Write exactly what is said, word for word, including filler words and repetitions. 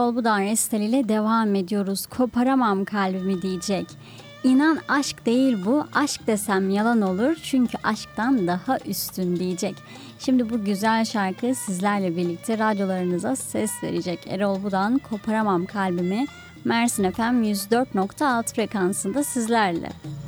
Erol Budan resitaliyle devam ediyoruz. Koparamam kalbimi diyecek. İnan aşk değil bu, aşk desem yalan olur çünkü aşktan daha üstün diyecek. Şimdi bu güzel şarkı sizlerle birlikte radyolarınıza ses verecek. Erol Budan Koparamam Kalbimi Mersin F M yüz dört nokta altı frekansında sizlerle.